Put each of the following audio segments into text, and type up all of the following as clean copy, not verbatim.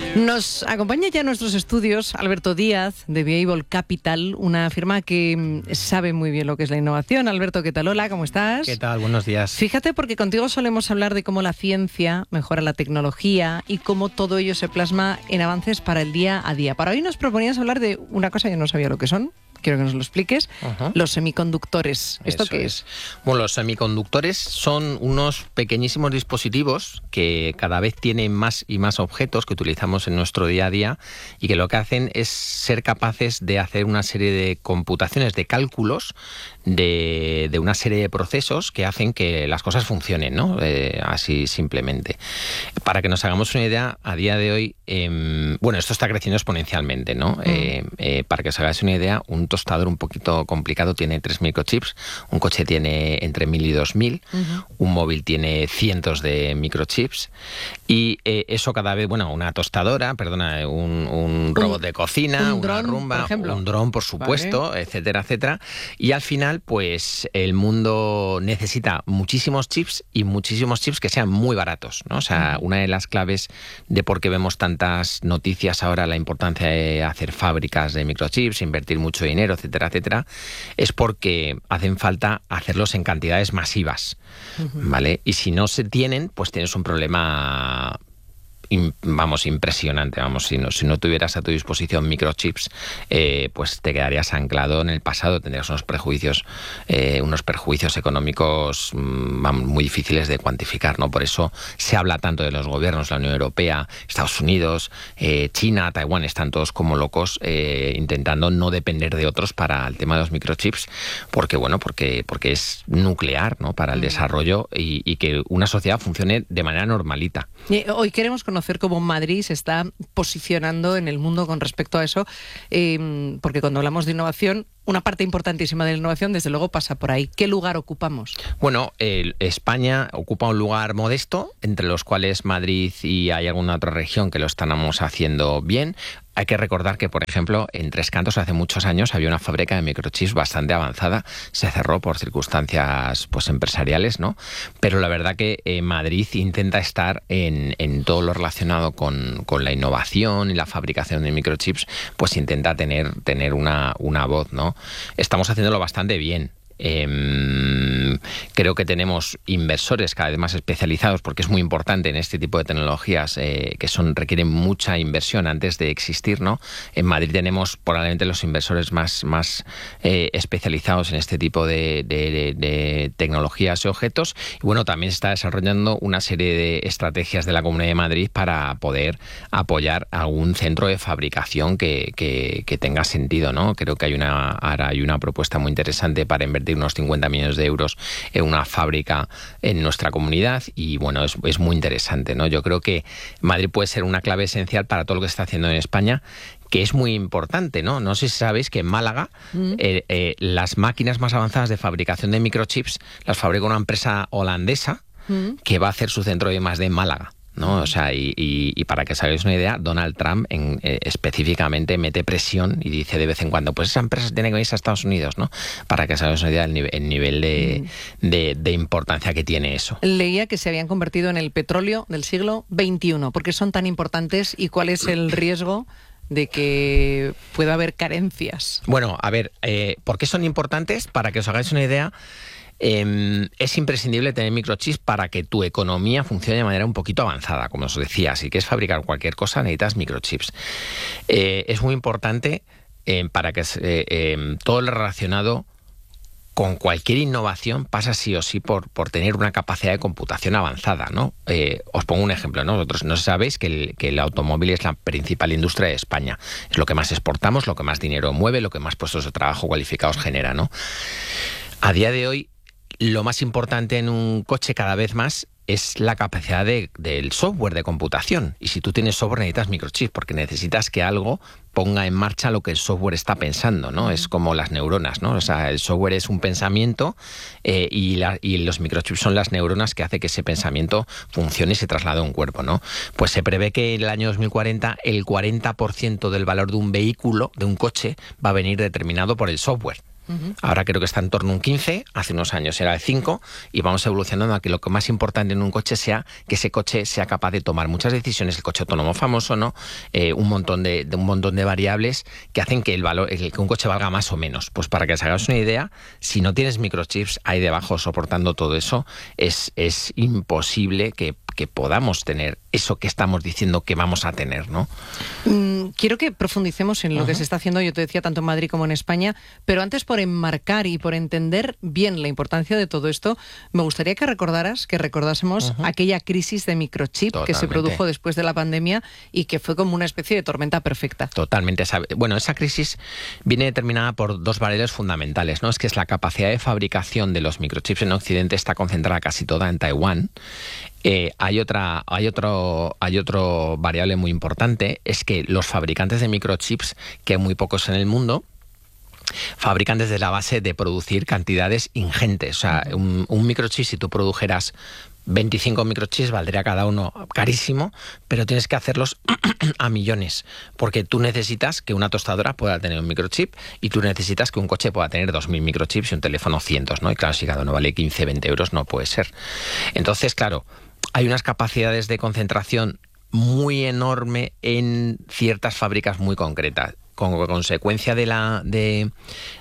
Nos acompaña ya en nuestros estudios Alberto Díaz, de Viable Capital, una firma que sabe muy bien lo que es la innovación. Alberto, ¿qué tal? Hola, ¿cómo estás? ¿Qué tal? Buenos días. Fíjate, porque contigo solemos hablar de cómo la ciencia mejora la tecnología y cómo todo ello se plasma en avances para el día a día. Para hoy nos proponías hablar de una cosa que no sabía lo que son. Quiero que nos lo expliques. Los semiconductores. ¿Esto qué es? Bueno, los semiconductores son unos pequeñísimos dispositivos que cada vez tienen más y más objetos que utilizamos en nuestro día a día y que lo que hacen es ser capaces de hacer una serie de computaciones, de cálculos, de una serie de procesos que hacen que las cosas funcionen, ¿no? Así simplemente. Para que nos hagamos una idea, a día de hoy, bueno, esto está creciendo exponencialmente, ¿no? Para que os hagáis una idea, un tostador un poquito complicado tiene 3 microchips, un coche tiene entre 1000 y 2000, un móvil tiene cientos de microchips y eso cada vez, bueno, una tostadora, perdona, un robot de cocina, una dron, rumba, por ejemplo. un dron, por supuesto, vale, etcétera, etcétera. Y al final, pues el mundo necesita muchísimos chips y muchísimos chips que sean muy baratos, ¿no? O sea, una de las claves de por qué vemos tantas noticias ahora, la importancia de hacer fábricas de microchips, invertir mucho dinero, etcétera, etcétera, es porque hacen falta hacerlos en cantidades masivas, ¿vale? Y si no se tienen, pues tienes un problema impresionante. Si no tuvieras a tu disposición microchips, pues te quedarías anclado en el pasado, tendrías unos perjuicios económicos muy difíciles de cuantificar, ¿no? Por eso se habla tanto de los gobiernos, la Unión Europea, Estados Unidos, China, Taiwán, están todos como locos intentando no depender de otros para el tema de los microchips, porque es nuclear, ¿no? Para el desarrollo y que una sociedad funcione de manera normalita. Hoy queremos conocer cómo Madrid se está posicionando en el mundo con respecto a eso, porque cuando hablamos de innovación, una parte importantísima de la innovación, desde luego, pasa por ahí. ¿Qué lugar ocupamos? Bueno, España ocupa un lugar modesto, entre los cuales Madrid y hay alguna otra región que lo estamos haciendo bien. Hay que recordar que, por ejemplo, en Tres Cantos hace muchos años había una fábrica de microchips bastante avanzada. Se cerró por circunstancias empresariales, ¿no? Pero la verdad que Madrid intenta estar en todo lo relacionado con la innovación y la fabricación de microchips, pues intenta tener una voz, ¿no? Estamos haciéndolo bastante bien. Creo que tenemos inversores cada vez más especializados, porque es muy importante en este tipo de tecnologías que requieren mucha inversión antes de existir, ¿no? En Madrid tenemos probablemente los inversores más especializados en este tipo de tecnologías y objetos. Y bueno, también se está desarrollando una serie de estrategias de la Comunidad de Madrid para poder apoyar algún centro de fabricación que tenga sentido, ¿no? Creo que ahora hay una propuesta muy interesante para invertir unos 50 millones de euros en una fábrica en nuestra comunidad y bueno, es muy interesante, ¿no? Yo creo que Madrid puede ser una clave esencial para todo lo que se está haciendo en España, que es muy importante, ¿no? No sé si sabéis que en Málaga las máquinas más avanzadas de fabricación de microchips las fabrica una empresa holandesa que va a hacer su centro de I+D en Málaga, ¿no? O sea, y para que os hagáis una idea, Donald Trump específicamente mete presión y dice de vez en cuando, pues esa empresa tiene que irse a Estados Unidos, ¿no? Para que os hagáis una idea el nivel de importancia que tiene eso. Leía que se habían convertido en el petróleo del siglo XXI. ¿Por qué son tan importantes y cuál es el riesgo de que pueda haber carencias? Bueno, a ver, ¿por qué son importantes? Para que os hagáis una idea, es imprescindible tener microchips para que tu economía funcione de manera un poquito avanzada, como os decía. Si quieres fabricar cualquier cosa, necesitas microchips. Es muy importante para que todo lo relacionado con cualquier innovación pasa sí o sí por tener una capacidad de computación avanzada, ¿no? Os pongo un ejemplo, ¿no? Vosotros no sabéis que el automóvil es la principal industria de España. Es lo que más exportamos, lo que más dinero mueve, lo que más puestos de trabajo cualificados genera, ¿no? A día de hoy, lo más importante en un coche cada vez más es la capacidad del software de computación. Y si tú tienes software necesitas microchips, porque necesitas que algo ponga en marcha lo que el software está pensando, ¿no? Es como las neuronas, ¿no? O sea, el software es un pensamiento y los microchips son las neuronas que hace que ese pensamiento funcione y se traslade a un cuerpo, ¿no? Pues se prevé que en el año 2040 el 40% del valor de un vehículo, de un coche, va a venir determinado por el software. Ahora creo que está en torno a un 15, hace unos años era de 5, y vamos evolucionando a que lo que más importante en un coche sea que ese coche sea capaz de tomar muchas decisiones, el coche autónomo famoso, ¿no? Un montón de variables que hacen que que un coche valga más o menos. Pues para que os hagáis una idea, si no tienes microchips ahí debajo soportando todo eso, es imposible que podamos tener eso que estamos diciendo que vamos a tener, ¿no? Quiero que profundicemos en lo que se está haciendo, yo te decía, tanto en Madrid como en España, pero antes, por enmarcar y por entender bien la importancia de todo esto, me gustaría que recordásemos aquella crisis de microchip que se produjo después de la pandemia y que fue como una especie de tormenta perfecta. Totalmente. Bueno, esa crisis viene determinada por dos variables fundamentales, ¿no? Es que es la capacidad de fabricación de los microchips en Occidente está concentrada casi toda en Taiwán. Hay otro variable muy importante, es que los fabricantes de microchips, que hay muy pocos en el mundo, fabrican desde la base de producir cantidades ingentes. O sea, un microchip, si tú produjeras 25 microchips, valdría cada uno carísimo, pero tienes que hacerlos a millones, porque tú necesitas que una tostadora pueda tener un microchip y tú necesitas que un coche pueda tener 2.000 microchips y un teléfono cientos, ¿no? Y claro, si cada uno vale 15, 20 euros, no puede ser. Entonces, claro, hay unas capacidades de concentración muy enorme en ciertas fábricas muy concretas. Como consecuencia del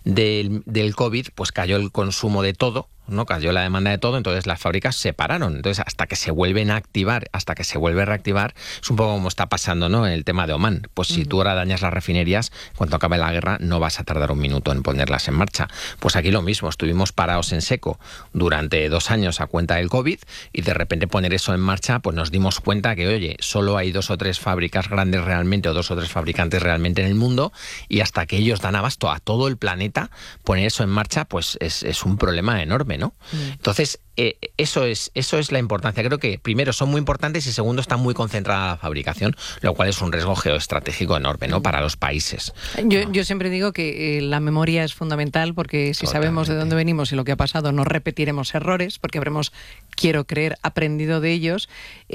COVID, pues cayó el consumo de todo, ¿no? Cayó la demanda de todo, entonces las fábricas se pararon. Entonces, hasta que se vuelven a activar, hasta que se vuelve a reactivar, es un poco como está pasando, ¿no?, en el tema de Oman. Pues si tú ahora dañas las refinerías, cuando acabe la guerra no vas a tardar un minuto en ponerlas en marcha. Pues aquí lo mismo, estuvimos parados en seco durante 2 años a cuenta del COVID y de repente poner eso en marcha, pues nos dimos cuenta que, oye, solo hay 2 o 3 fábricas grandes realmente o 2 o 3 fabricantes realmente en el mundo, y hasta que ellos dan abasto a todo el planeta, poner eso en marcha, pues es un problema enorme, ¿no? Entonces, eso es la importancia. Creo que, primero, son muy importantes y, segundo, está muy concentrada la fabricación, lo cual es un riesgo geoestratégico enorme, ¿no?, para los países. Yo siempre digo que la memoria es fundamental, porque si sabemos de dónde venimos y lo que ha pasado, no repetiremos errores, porque habremos, quiero creer, aprendido de ellos.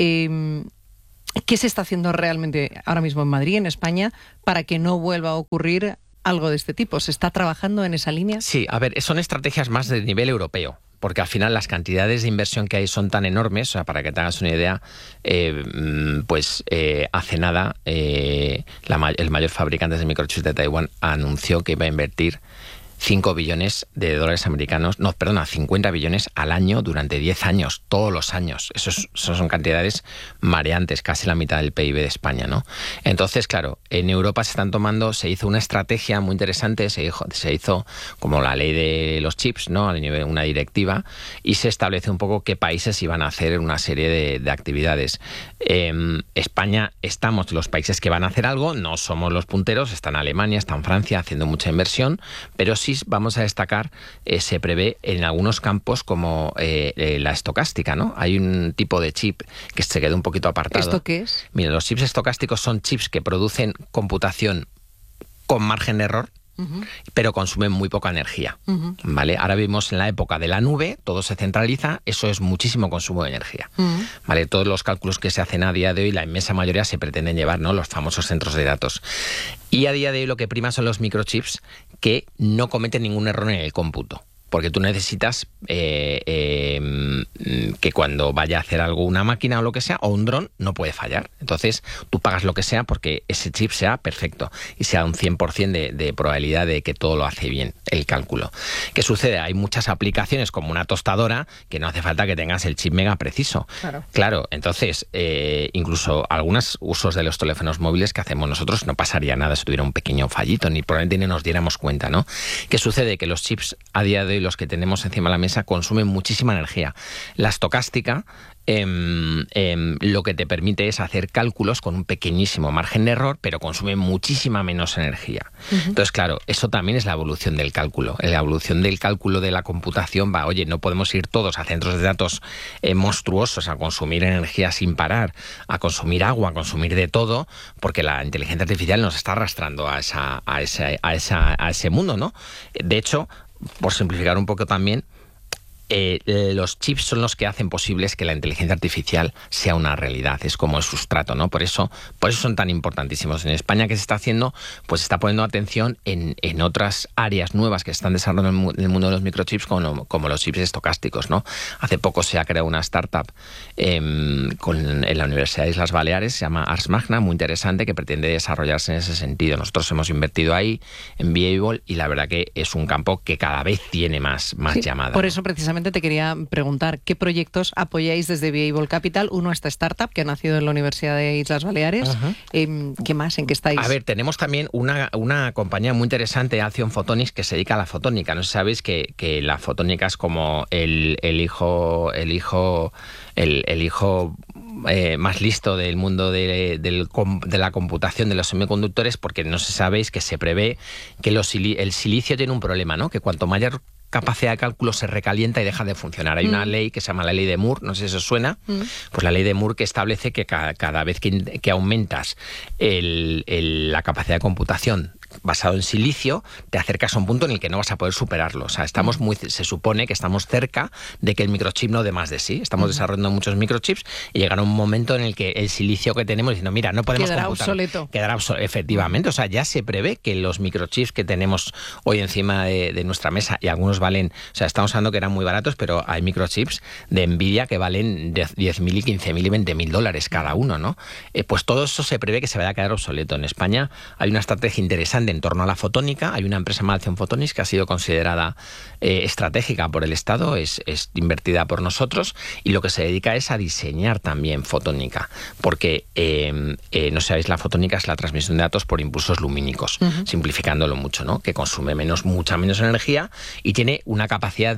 ¿Qué se está haciendo realmente ahora mismo en Madrid, en España, para que no vuelva a ocurrir algo de este tipo? ¿Se está trabajando en esa línea? Sí, a ver, son estrategias más de nivel europeo, porque al final las cantidades de inversión que hay son tan enormes. O sea, para que te hagas una idea, hace nada el mayor fabricante de microchips de Taiwán anunció que iba a invertir 5 billones de dólares americanos, 50 billones al año durante 10 años, todos los años. Eso son cantidades mareantes, casi la mitad del PIB de España, ¿no? Entonces, claro, en Europa se hizo una estrategia muy interesante, se hizo como la ley de los chips, ¿no?, a nivel una directiva, y se establece un poco qué países iban a hacer una serie de actividades. España estamos los países que van a hacer algo, no somos los punteros, están Alemania, están Francia haciendo mucha inversión, pero sí vamos a destacar, se prevé en algunos campos como la estocástica, ¿no? Hay un tipo de chip que se quedó un poquito apartado. ¿Esto qué es? Mira, los chips estocásticos son chips que producen computación con margen de error, pero consumen muy poca energía, ¿vale? Ahora vivimos en la época de la nube, todo se centraliza, eso es muchísimo consumo de energía, ¿vale? Todos los cálculos que se hacen a día de hoy, la inmensa mayoría se pretenden llevar, ¿no?, los famosos centros de datos. Y a día de hoy lo que prima son los microchips que no cometen ningún error en el cómputo. Porque tú necesitas que cuando vaya a hacer algo una máquina o lo que sea, o un dron, no puede fallar. Entonces, tú pagas lo que sea porque ese chip sea perfecto y sea un 100% de probabilidad de que todo lo hace bien, el cálculo. ¿Qué sucede? Hay muchas aplicaciones como una tostadora que no hace falta que tengas el chip mega preciso. Claro, entonces, incluso algunos usos de los teléfonos móviles que hacemos nosotros no pasaría nada si tuviera un pequeño fallito, ni probablemente ni nos diéramos cuenta, ¿no? ¿Qué sucede? Que los chips a día de hoy, los que tenemos encima de la mesa, consumen muchísima energía. La estocástica lo que te permite es hacer cálculos con un pequeñísimo margen de error, pero consume muchísima menos energía. Entonces, claro, eso también es la evolución del cálculo. La evolución del cálculo de la computación va, oye, no podemos ir todos a centros de datos monstruosos a consumir energía sin parar, a consumir agua, a consumir de todo, porque la inteligencia artificial nos está arrastrando a ese mundo, ¿no? De hecho, por simplificar un poco también, los chips son los que hacen posibles que la inteligencia artificial sea una realidad, es como el sustrato, ¿no? Por eso son tan importantísimos. En España, ¿qué se está haciendo? Pues se está poniendo atención en otras áreas nuevas que se están desarrollando en el mundo de los microchips, como los chips estocásticos, ¿no? Hace poco se ha creado una startup en la Universidad de Islas Baleares, se llama Ars Magna, muy interesante, que pretende desarrollarse en ese sentido. Nosotros hemos invertido ahí, en Viable, y la verdad que es un campo que cada vez tiene más llamada. Por eso precisamente te quería preguntar, ¿qué proyectos apoyáis desde Viable Capital? Uno, esta startup que ha nacido en la Universidad de Islas Baleares. ¿Qué más? ¿En qué estáis? A ver, tenemos también una compañía muy interesante, Action Photonics, que se dedica a la fotónica. No sé si sabéis que la fotónica es como el hijo más listo del mundo de la computación, de los semiconductores, porque no sé si sabéis que se prevé que el silicio tiene un problema, ¿no? Que cuanto mayor capacidad de cálculo se recalienta y deja de funcionar. Hay una ley que se llama la ley de Moore, no sé si os suena, pues la ley de Moore, que establece que cada vez que aumentas la capacidad de computación basado en silicio, te acercas a un punto en el que no vas a poder superarlo. O sea, se supone que estamos cerca de que el microchip no dé más de sí. Estamos desarrollando muchos microchips y llegará un momento en el que el silicio que tenemos, diciendo, mira, no podemos computar. Quedará obsoleto. Efectivamente. O sea, ya se prevé que los microchips que tenemos hoy encima de nuestra mesa, y algunos valen, o sea, estamos hablando que eran muy baratos, pero hay microchips de Nvidia que valen $10.000 y $15.000 y $20.000 cada uno, ¿no? Pues todo eso se prevé que se vaya a quedar obsoleto. En España hay una estrategia interesante en torno a la fotónica. Hay una empresa llamada Action Photonics que ha sido considerada estratégica por el Estado, es invertida por nosotros, y lo que se dedica es a diseñar también fotónica, porque no sabéis, la fotónica es la transmisión de datos por impulsos lumínicos, simplificándolo mucho, ¿no? Que consume mucha menos energía y tiene una capacidad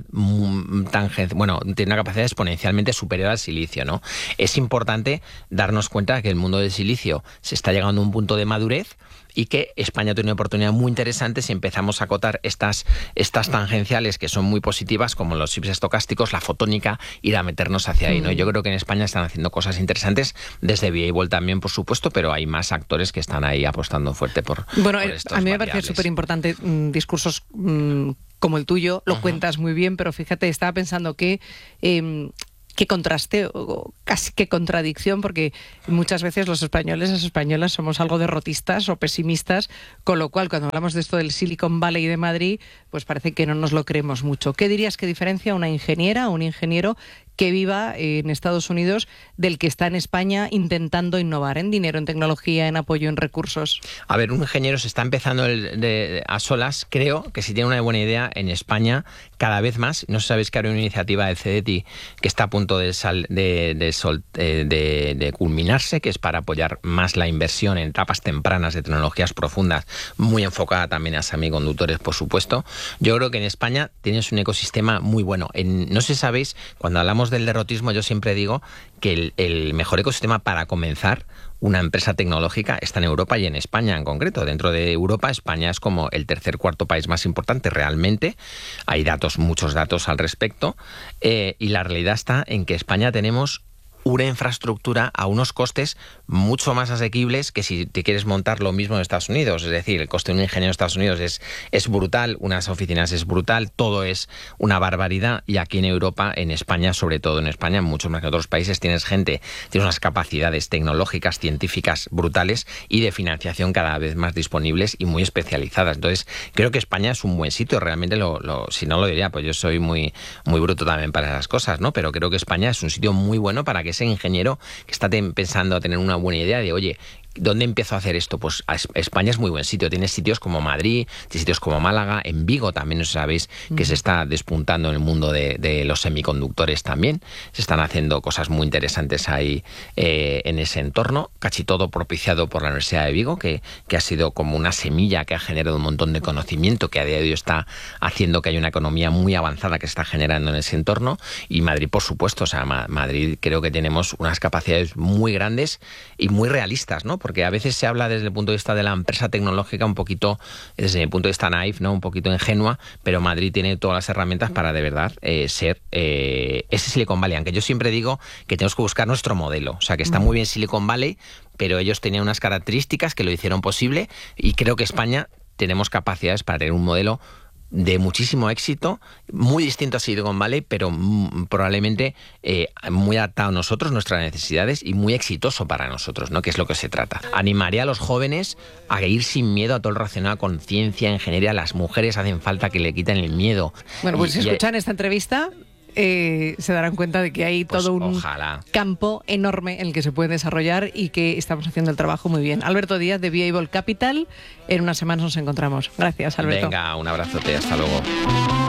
tiene una capacidad exponencialmente superior al silicio, ¿no? Es importante darnos cuenta de que el mundo del silicio se está llegando a un punto de madurez y que España tiene una oportunidad muy interesante si empezamos a acotar estas tangenciales que son muy positivas, como los chips estocásticos, la fotónica, ir a meternos hacia ahí, ¿no? Yo creo que en España están haciendo cosas interesantes, desde Viable también, por supuesto, pero hay más actores que están ahí apostando fuerte por estos a mí me parece súper importante discursos como el tuyo, lo cuentas muy bien, pero fíjate, estaba pensando que qué contraste o casi qué contradicción, porque muchas veces los españoles, las españolas, somos algo derrotistas o pesimistas, con lo cual cuando hablamos de esto del Silicon Valley de Madrid, pues parece que no nos lo creemos mucho. ¿Qué dirías que diferencia una ingeniera o un ingeniero que viva en Estados Unidos del que está en España intentando innovar en dinero, en tecnología, en apoyo, en recursos? A ver, un ingeniero se está empezando a solas. Creo que si tiene una buena idea en España, cada vez más, no sabéis que hay una iniciativa de CDTI que está a punto de culminarse, que es para apoyar más la inversión en etapas tempranas de tecnologías profundas, muy enfocada también a semiconductores, por supuesto. Yo creo que en España tienes un ecosistema muy bueno. No sé si sabéis, cuando hablamos del derrotismo, yo siempre digo que el mejor ecosistema para comenzar una empresa tecnológica está en Europa y en España en concreto. Dentro de Europa, España es como el cuarto país más importante realmente. Hay muchos datos al respecto, y la realidad está en que España tenemos una infraestructura a unos costes mucho más asequibles que si te quieres montar lo mismo en Estados Unidos. Es decir, el coste de un ingeniero en Estados Unidos es brutal, unas oficinas es brutal, todo es una barbaridad, y aquí en Europa, en España, sobre todo en España, mucho más que en otros países, tienes unas capacidades tecnológicas, científicas brutales y de financiación cada vez más disponibles y muy especializadas. Entonces, creo que España es un buen sitio, realmente si no lo diría, pues yo soy muy, muy bruto también para esas cosas, ¿no? Pero creo que España es un sitio muy bueno para que ese ingeniero que está pensando a tener una buena idea de, oye, ¿dónde empiezo a hacer esto? Pues España es muy buen sitio. Tiene sitios como Madrid, tiene sitios como Málaga, en Vigo también, no sabéis, que se está despuntando en el mundo de los semiconductores también. Se están haciendo cosas muy interesantes ahí en ese entorno. Casi todo propiciado por la Universidad de Vigo, que ha sido como una semilla que ha generado un montón de conocimiento, que a día de hoy está haciendo que haya una economía muy avanzada que se está generando en ese entorno. Y Madrid, por supuesto, o sea, Madrid creo que tenemos unas capacidades muy grandes y muy realistas, ¿no? Porque a veces se habla desde el punto de vista de la empresa tecnológica un poquito, desde mi punto de vista naif, ¿no? Un poquito ingenua, pero Madrid tiene todas las herramientas para de verdad ser ese Silicon Valley. Aunque yo siempre digo que tenemos que buscar nuestro modelo. O sea, que está muy bien Silicon Valley, pero ellos tenían unas características que lo hicieron posible, y creo que España tenemos capacidades para tener un modelo de muchísimo éxito, muy distinto a Silicon Valley, pero probablemente muy adaptado a nosotros, nuestras necesidades, y muy exitoso para nosotros, ¿no? Que es lo que se trata. Animaría a los jóvenes a ir sin miedo a todo lo relacionado a conciencia, ingeniería. Las mujeres hacen falta que le quiten el miedo. Bueno, pues si escuchan esta entrevista, se darán cuenta de que hay todo un campo enorme en el que se puede desarrollar y que estamos haciendo el trabajo muy bien. Alberto Díaz, de Viable Capital. En unas semanas nos encontramos. Gracias, Alberto. Venga, un abrazote. Hasta luego.